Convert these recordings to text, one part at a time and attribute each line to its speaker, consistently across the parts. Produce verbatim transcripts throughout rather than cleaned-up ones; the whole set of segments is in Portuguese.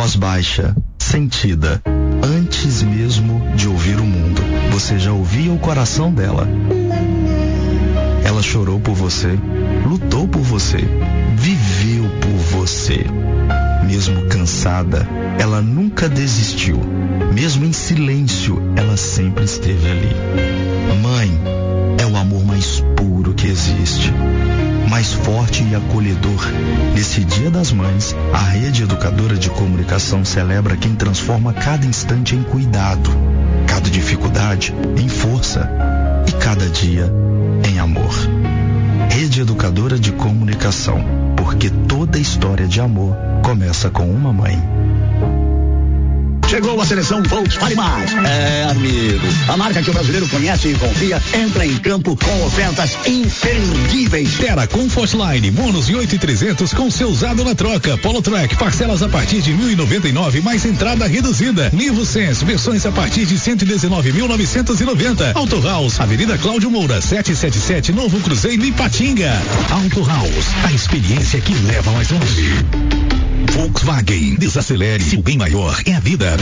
Speaker 1: voz baixa, sentida, antes mesmo de ouvir o mundo. Você já ouvia o coração dela. Ela chorou por você, lutou por você, viveu por você. Mesmo cansada, ela nunca desistiu. Mesmo em silêncio, ela sempre esteve ali. Mãe é o amor mais puro que existe, mais forte e acolhedor. Nesse Dia das Mães, a Rede Educadora de Comunicação celebra quem transforma cada instante em cuidado, cada dificuldade em força e cada dia em amor. Rede Educadora de Comunicação, porque toda história de amor começa com uma mãe.
Speaker 2: Chegou a seleção Volkswagen Mais. É, amigo, a marca que o brasileiro conhece e confia entra em campo com ofertas imperdíveis.
Speaker 3: Terra Comfortline, bônus de oito mil e trezentos com seu usado na troca. Polo Track, parcelas a partir de mil e noventa e nove mais entrada reduzida. Nivo Sense, versões a partir de cento e dezenove mil novecentos e noventa. Auto House, Avenida Cláudio Moura, setecentos e setenta e sete, Novo Cruzeiro, Ipatinga. Auto House, a experiência que leva mais longe. Volkswagen, desacelere, se o bem maior é a vida.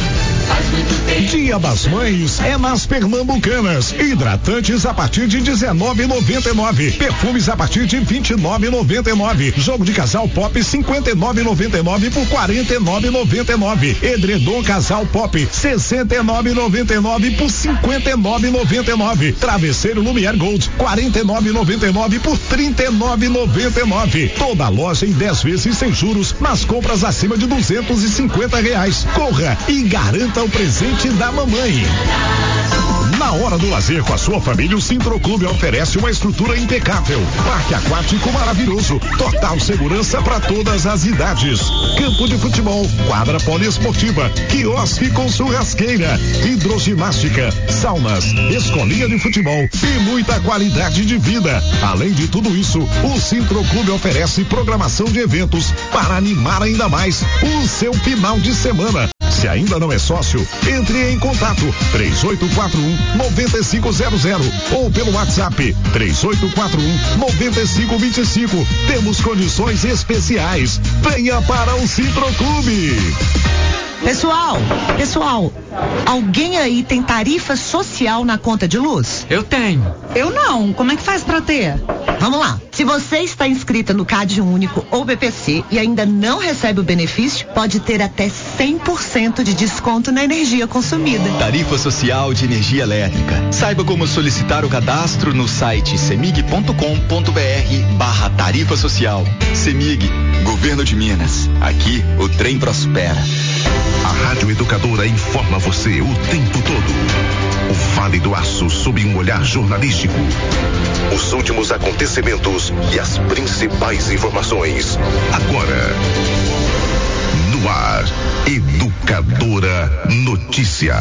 Speaker 4: Dia das Mães é nas Pernambucanas. Hidratantes a partir de dezenove e noventa e nove. Perfumes a partir de vinte e nove e noventa e nove. Jogo de casal Pop cinquenta e nove e noventa e nove por quarenta e nove e noventa e nove. Edredom casal Pop sessenta e nove e noventa e nove por cinquenta e nove e noventa e nove. Travesseiro Lumière Gold quarenta e nove e noventa e nove por trinta e nove e noventa e nove. Toda a loja em dez vezes sem juros nas compras acima de duzentos e cinquenta reais. Corra e garanta o presente da mamãe. Na hora do lazer com a sua família, o Sintroclube oferece uma estrutura impecável, parque aquático maravilhoso, total segurança para todas as idades, campo de futebol, quadra poliesportiva, quiosque com churrasqueira, hidroginástica, saunas, escolinha de futebol e muita qualidade de vida. Além de tudo isso, o Sintroclube oferece programação de eventos para animar ainda mais o seu final de semana. Se ainda não é sócio, entre em contato três oito quatro um, nove cinco zero zero ou pelo WhatsApp três oito quatro um, nove cinco dois cinco. Temos condições especiais. Venha para o Sintroclube.
Speaker 5: Pessoal, pessoal, alguém aí tem tarifa social na conta de luz?
Speaker 6: Eu tenho.
Speaker 5: Eu não. Como é que faz pra ter? Vamos lá. Se você está inscrita no Cade Único ou B P C e ainda não recebe o benefício, pode ter até cem por cento de desconto na energia consumida.
Speaker 7: Tarifa social de energia elétrica. Saiba como solicitar o cadastro no site semig ponto com ponto br barra tarifa social. Semig, Governo de Minas. Aqui o trem prospera.
Speaker 8: A Rádio Educadora informa você o tempo todo. O Vale do Aço sob um olhar jornalístico. Os últimos acontecimentos e as principais informações. Agora, no ar, Educadora Notícia.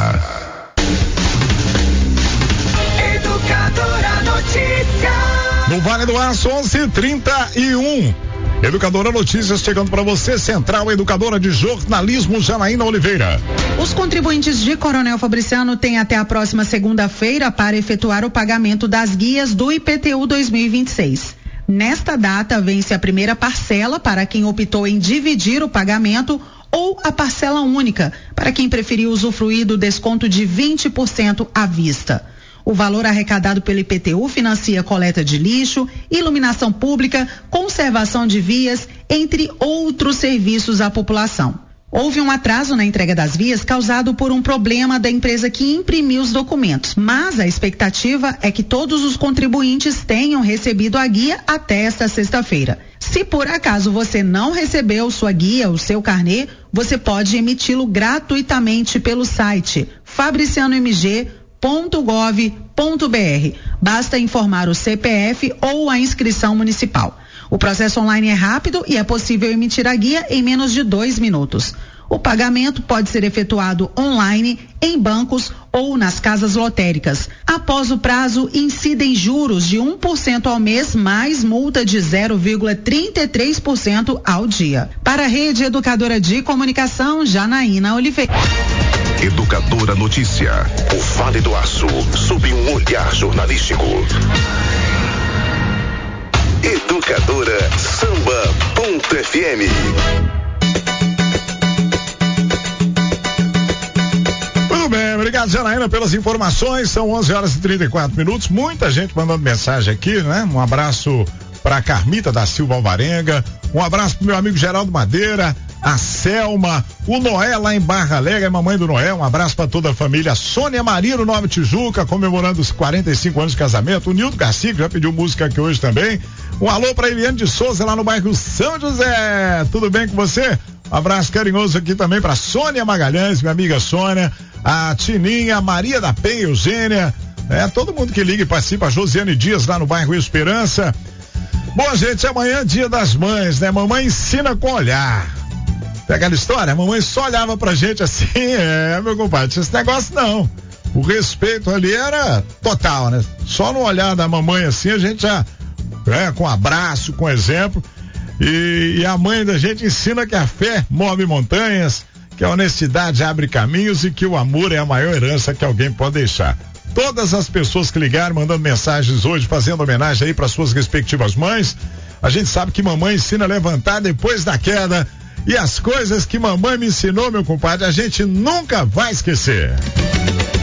Speaker 4: Educadora Notícia. No Vale do Aço, onze e trinta e um. Educadora Notícias chegando para você, Central Educadora de Jornalismo, Janaína Oliveira.
Speaker 9: Os contribuintes de Coronel Fabriciano têm até a próxima segunda-feira para efetuar o pagamento das guias do I P T U dois mil e vinte e seis. Nesta data, vence a primeira parcela para quem optou em dividir o pagamento ou a parcela única para quem preferiu usufruir do desconto de vinte por cento à vista. O valor arrecadado pelo I P T U financia coleta de lixo, iluminação pública, conservação de vias, entre outros serviços à população. Houve um atraso na entrega das vias causado por um problema da empresa que imprimiu os documentos, mas a expectativa é que todos os contribuintes tenham recebido a guia até esta sexta-feira. Se por acaso você não recebeu sua guia, o seu carnê, você pode emiti-lo gratuitamente pelo site fabriciano m g ponto gov ponto br. Basta informar o C P F ou a inscrição municipal. O processo online é rápido e é possível emitir a guia em menos de dois minutos. O pagamento pode ser efetuado online, em bancos ou nas casas lotéricas. Após o prazo, incidem juros de um por cento ao mês, mais multa de zero vírgula trinta e três por cento ao dia. Para a Rede Educadora de Comunicação, Janaína Oliveira.
Speaker 8: Educadora Notícia. O Vale do Aço, sob um olhar jornalístico. Educadora Samba ponto F M.
Speaker 4: Janaína, pelas informações. São onze horas e trinta e quatro minutos. Muita gente mandando mensagem aqui, né? Um abraço pra Carmita da Silva Alvarenga. Um abraço pro meu amigo Geraldo Madeira, a Selma, o Noé lá em Barra Alegre, a mamãe do Noé. Um abraço pra toda a família. Sônia Maria no Nova Tijuca, comemorando os quarenta e cinco anos de casamento. O Nildo Garcia, que já pediu música aqui hoje também. Um alô pra Eliane de Souza lá no bairro São José. Tudo bem com você? Um abraço carinhoso aqui também pra Sônia Magalhães, minha amiga Sônia, a Tininha, Maria da Penha, Eugênia, é, todo mundo que liga e participa, a Josiane Dias lá no bairro Esperança. Bom, gente, amanhã é dia das mães, né? Mamãe ensina com olhar. Tem aquela história? A mamãe só olhava pra gente assim, é, meu compadre, esse negócio não. O respeito ali era total, né? Só no olhar da mamãe assim, a gente já, é, com abraço, com exemplo. E, e a mãe da gente ensina que a fé move montanhas, que a honestidade abre caminhos e que o amor é a maior herança que alguém pode deixar. Todas as pessoas que ligaram, mandando mensagens hoje, fazendo homenagem aí para suas respectivas mães, a gente sabe que mamãe ensina a levantar depois da queda, e as coisas que mamãe me ensinou, meu compadre, a gente nunca vai esquecer.